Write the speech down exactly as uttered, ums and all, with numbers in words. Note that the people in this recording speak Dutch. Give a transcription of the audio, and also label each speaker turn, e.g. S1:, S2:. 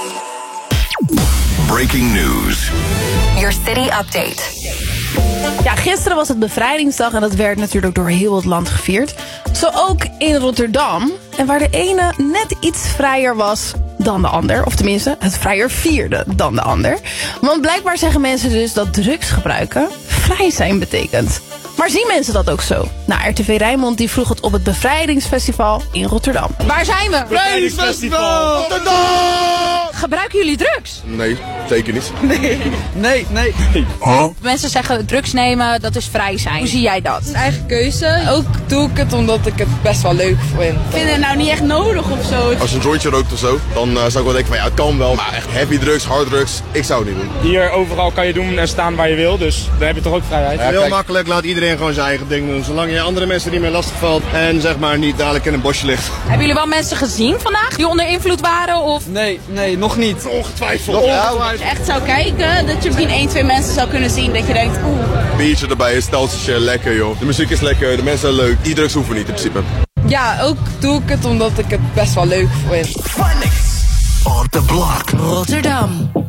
S1: Breaking news.
S2: Your city update.
S3: Ja, gisteren was het bevrijdingsdag en dat werd natuurlijk door heel het land gevierd. Zo ook in Rotterdam. En waar de ene net iets vrijer was dan de ander. Of tenminste, het vrijer vierde dan de ander. Want blijkbaar zeggen mensen dus dat drugs gebruiken vrij zijn betekent. Maar zien mensen dat ook zo? Nou, R T V Rijnmond die vroeg het op het Bevrijdingsfestival in Rotterdam.
S4: Waar zijn we?
S5: Bevrijdingsfestival! Rotterdam!
S4: Gebruiken jullie drugs?
S5: Nee, zeker niet.
S4: Nee.
S5: Nee, nee.
S4: Huh? Mensen zeggen drugs nemen, dat is vrij zijn. Hoe zie jij dat?
S6: Een eigen keuze. Ook doe ik het omdat ik het best wel leuk vind.
S7: Ik vind het nou niet echt nodig of zo.
S5: Als je een jointje rookt of zo, dan uh, zou ik wel denken van ja, het kan wel. Maar echt heavy drugs, hard drugs, ik zou het niet doen.
S8: Hier overal kan je doen en staan waar je wil, dus dan heb je toch ook vrijheid.
S5: Ja, heel makkelijk, laat iedereen gewoon zijn eigen ding doen. Zolang je andere mensen niet meer lastig valt en zeg maar niet dadelijk in een bosje ligt.
S4: Hebben jullie wel mensen gezien vandaag die onder invloed waren? Of?
S5: Nee, nee, nog niet. Ongetwijfeld.
S7: Als je echt zou kijken, dat je misschien één, twee mensen zou kunnen zien dat je denkt, oeh.
S5: Biertje erbij, een stelseltje, lekker joh. De muziek is lekker, de mensen zijn leuk. Die drugs hoeven niet in principe.
S6: Ja, ook doe ik het omdat ik het best wel leuk vind.
S1: Funnies on the block.
S2: Rotterdam.